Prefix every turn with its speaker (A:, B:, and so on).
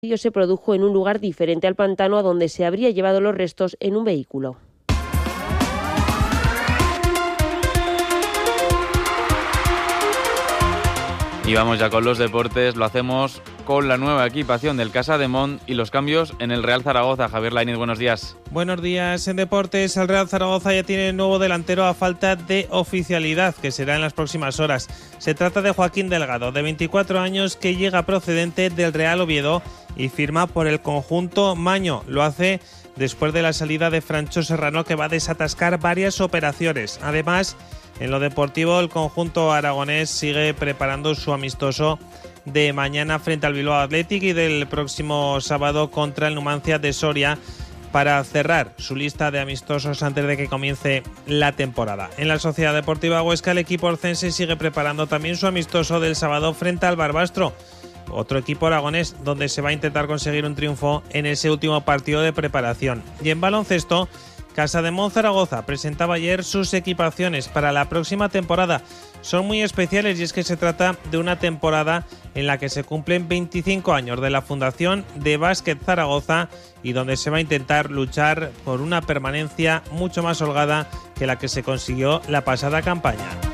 A: se produjo en un lugar diferente al pantano a donde se habría llevado los restos en un vehículo.
B: Y vamos ya con los deportes, lo hacemos con la nueva equipación del Casademont y los cambios en el Real Zaragoza. Javier Lainez, buenos días.
C: Buenos días. En deportes, el Real Zaragoza ya tiene nuevo delantero a falta de oficialidad, que será en las próximas horas. Se trata de Joaquín Delgado, de 24 años, que llega procedente del Real Oviedo y firma por el conjunto maño. Lo hace después de la salida de Francho Serrano, que va a desatascar varias operaciones. Además, en lo deportivo, el conjunto aragonés sigue preparando su amistoso de mañana frente al Bilbao Athletic y del próximo sábado contra el Numancia de Soria para cerrar su lista de amistosos antes de que comience la temporada. En la Sociedad Deportiva Huesca, el equipo orcense sigue preparando también su amistoso del sábado frente al Barbastro, otro equipo aragonés donde se va a intentar conseguir un triunfo en ese último partido de preparación. Y en baloncesto, Casademont Zaragoza presentaba ayer sus equipaciones para la próxima temporada. Son muy especiales y es que se trata de una temporada en la que se cumplen 25 años de la fundación de Básquet Zaragoza y donde se va a intentar luchar por una permanencia mucho más holgada que la que se consiguió la pasada campaña.